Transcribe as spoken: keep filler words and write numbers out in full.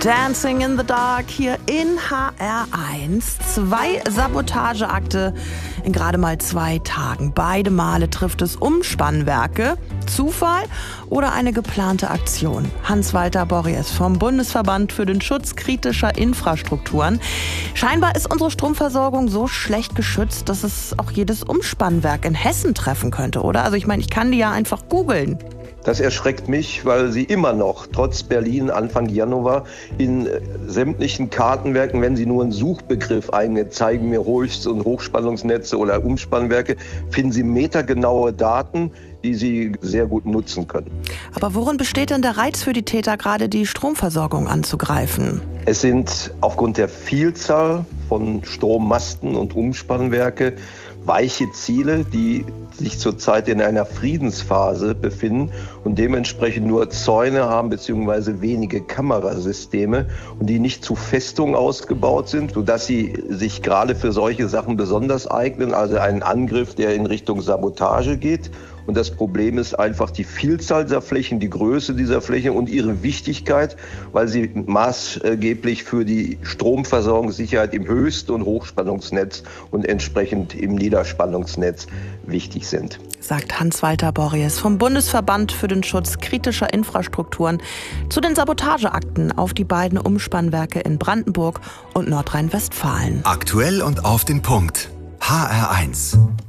Dancing in the Dark hier in H R eins. Zwei Sabotageakte in gerade mal zwei Tagen. Beide Male trifft es Umspannwerke. Zufall oder eine geplante Aktion? Hans-Walter Borries vom Bundesverband für den Schutz kritischer Infrastrukturen. Scheinbar ist unsere Stromversorgung so schlecht geschützt, dass es auch jedes Umspannwerk in Hessen treffen könnte, oder? Also ich meine, ich kann die ja einfach googeln. Das erschreckt mich, weil sie immer noch, trotz Berlin Anfang Januar, in sämtlichen Kartenwerken, wenn sie nur einen Suchbegriff eingeben, zeigen mir Hochst- und Hochspannungsnetze oder Umspannwerke, finden sie metergenaue Daten, die sie sehr gut nutzen können. Aber worin besteht denn der Reiz für die Täter, gerade die Stromversorgung anzugreifen? Es sind aufgrund der Vielzahl von Strommasten und Umspannwerke weiche Ziele, die sich zurzeit in einer Friedensphase befinden und dementsprechend nur Zäune haben bzw. wenige Kamerasysteme und die nicht zu Festungen ausgebaut sind, sodass sie sich gerade für solche Sachen besonders eignen, also einen Angriff, der in Richtung Sabotage geht. Und das Problem ist einfach die Vielzahl dieser Flächen, die Größe dieser Flächen und ihre Wichtigkeit, weil sie maßgeblich für die Stromversorgungssicherheit im Höchst- und Hochspannungsnetz und entsprechend im Niederspannungsnetz wichtig sind. Sagt Hans-Walter Borries vom Bundesverband für den Schutz kritischer Infrastrukturen zu den Sabotageakten auf die beiden Umspannwerke in Brandenburg und Nordrhein-Westfalen. Aktuell und auf den Punkt. H R eins.